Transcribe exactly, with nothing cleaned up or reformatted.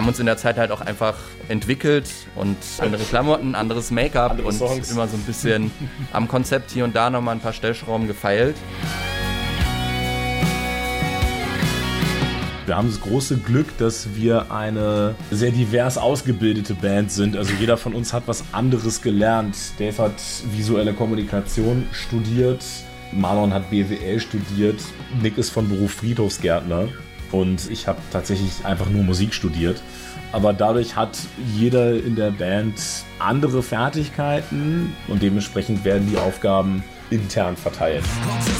haben uns in der Zeit halt auch einfach entwickelt und andere Klamotten, anderes Make-up Andere und Songs. immer so ein bisschen am Konzept hier und da nochmal ein paar Stellschrauben gefeilt. Wir haben das große Glück, dass wir eine sehr divers ausgebildete Band sind. Also jeder von uns hat was anderes gelernt. Dave hat visuelle Kommunikation studiert, Marlon hat B W L studiert, Nick ist von Beruf Friedhofsgärtner und ich habe tatsächlich einfach nur Musik studiert. Aber dadurch hat jeder in der Band andere Fertigkeiten und dementsprechend werden die Aufgaben intern verteilt.